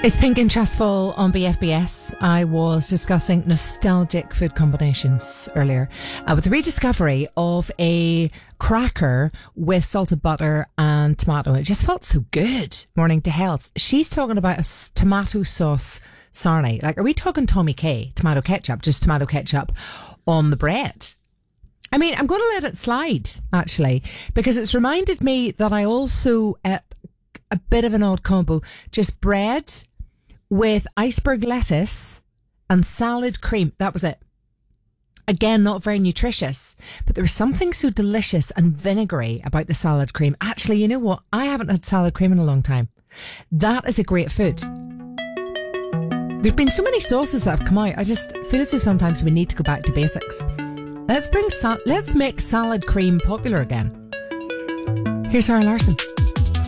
It's Pink and Trustful on BFBS. I was discussing nostalgic food combinations earlier with the rediscovery of a cracker with salted butter and tomato. It just felt so good. Morning to Health. She's talking about a tomato sauce sarnie. Like, are we talking Tommy K? Tomato ketchup, just tomato ketchup on the bread? I mean, I'm going to let it slide, actually, because it's reminded me that I also ate a bit of an odd combo. Just bread with iceberg lettuce and salad cream. That was it. Again, not very nutritious, but there was something so delicious and vinegary about the salad cream. Actually, you know what? I haven't had salad cream in a long time. That is a great food. There's been so many sauces that have come out. I just feel as if sometimes we need to go back to basics. Let's make salad cream popular again. Here's Sarah Larson.